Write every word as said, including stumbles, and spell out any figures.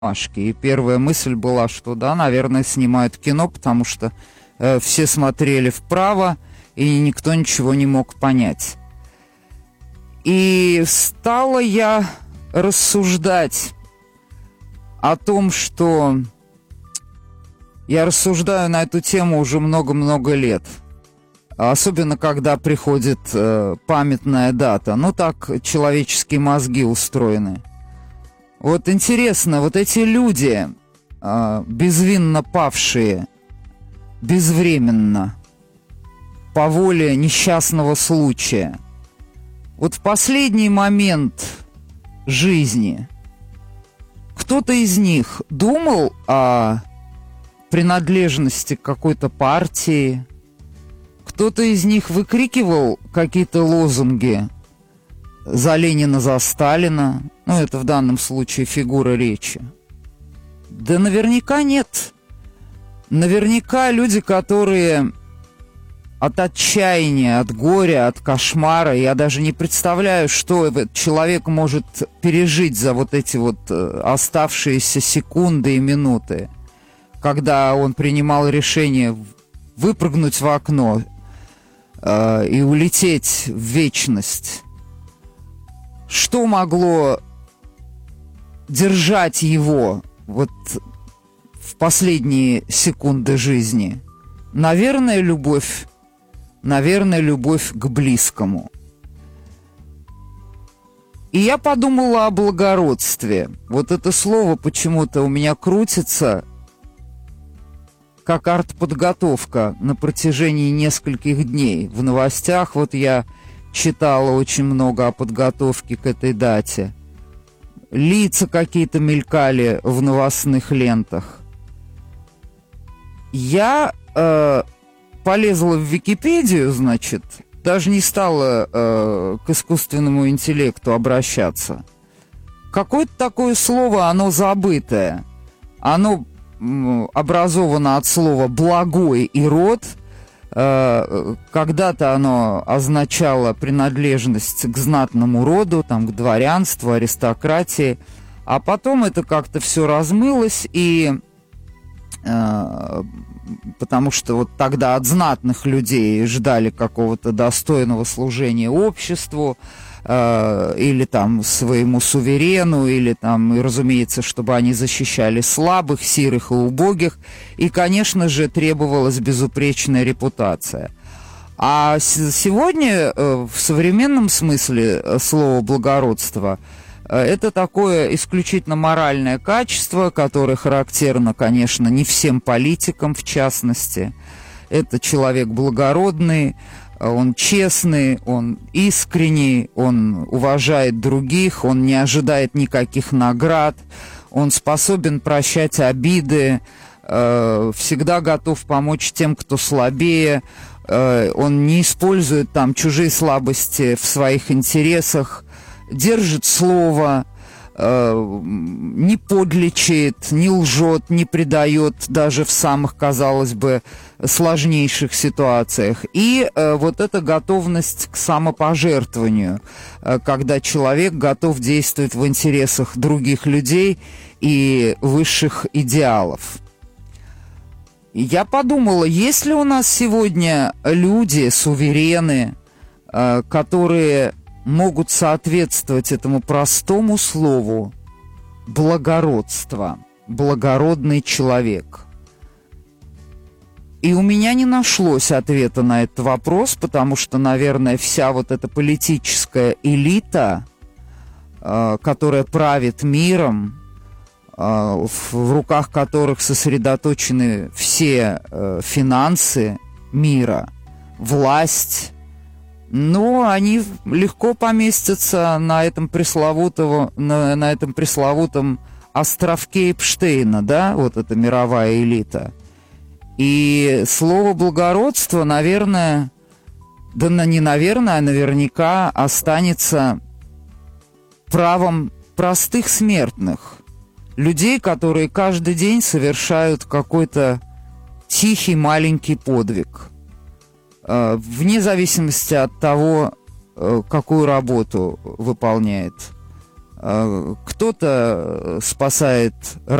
И первая мысль была, что да, наверное, снимают кино, потому что э, все смотрели вправо, и никто ничего не мог понять. И стала я рассуждать о том, что я рассуждаю на эту тему уже много-много лет. Особенно, когда приходит э, памятная дата. Ну, так человеческие мозги устроены. Вот интересно, вот эти люди, э, безвинно павшие, безвременно, по воле несчастного случая, вот в последний момент жизни кто-то из них думал о принадлежности к какой-то партии, кто-то из них выкрикивал какие-то лозунги за Ленина, за Сталина. Ну, это в данном случае фигура речи. Да наверняка нет. Наверняка люди, которые от отчаяния, от горя, от кошмара, я даже не представляю, что этот человек может пережить за вот эти вот оставшиеся секунды и минуты, когда он принимал решение выпрыгнуть в окно э, и улететь в вечность. Что могло держать его вот в последние секунды жизни? Наверное, любовь. Наверное, любовь к близкому. И я подумала о благородстве. Вот это слово почему-то у меня крутится как артподготовка на протяжении нескольких дней. В новостях вот я читала очень много о подготовке к этой дате. Лица какие-то мелькали в новостных лентах. Я э, полезла в Википедию, значит, даже не стала э, к искусственному интеллекту обращаться. Какое-то такое слово, оно забытое. Оно м, образовано от слова «благой» и «род». Когда-то оно означало принадлежность к знатному роду, там, к дворянству, аристократии, а потом это как-то все размылось, и э, потому что вот тогда от знатных людей ждали какого-то достойного служения обществу, э, или там своему суверену, или там, и, разумеется, чтобы они защищали слабых, сирых и убогих, и, конечно же, требовалась безупречная репутация. А сегодня э, в современном смысле слова «благородство» э, это такое исключительно моральное качество, которое характерно, конечно, не всем политикам в частности. Это человек благородный, он честный, он искренний, он уважает других, он не ожидает никаких наград, он способен прощать обиды, э, всегда готов помочь тем, кто слабее, э, он не использует там чужие слабости в своих интересах, держит слово, э, не подлечит, не лжет, не предает даже в самых, казалось бы, сложнейших ситуациях. И э, вот эта готовность к самопожертвованию, э, когда человек готов действовать в интересах других людей и высших идеалов. Я подумала, есть ли у нас сегодня люди, суверены, э, которые могут соответствовать этому простому слову благородство, благородный человек. И у меня не нашлось ответа на этот вопрос, потому что, наверное, вся вот эта политическая элита, э, которая правит миром, э, в, в руках которых сосредоточены все э, финансы мира, власть, но они легко поместятся на этом пресловутом, на, на этом пресловутом островке Эпштейна, да, вот эта мировая элита. И слово «благородство», наверное, да не наверное, а наверняка останется правом простых смертных, людей, которые каждый день совершают какой-то тихий маленький подвиг, вне зависимости от того, какую работу выполняет. Кто-то спасает